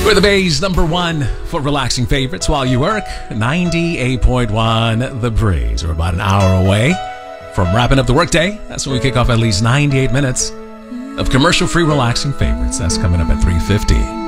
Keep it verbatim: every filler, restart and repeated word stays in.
We're the Bay's number one for relaxing favorites while you work. ninety-eight point one The Breeze. We're about an hour away from wrapping up the workday. That's when we kick off at least ninety-eight minutes of commercial-free relaxing favorites. That's coming up at three fifty.